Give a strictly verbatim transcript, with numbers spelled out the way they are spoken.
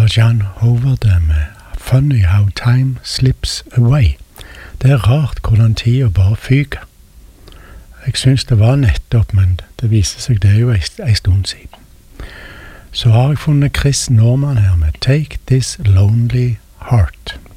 John Howard med Funny How Time Slips Away. Det er rart hvordan tida bare fyker. Jeg synes det var nettopp, men det viser seg det er jo en stund siden. Så har jeg funnet Chris Norman her med Take This Lonely Heart.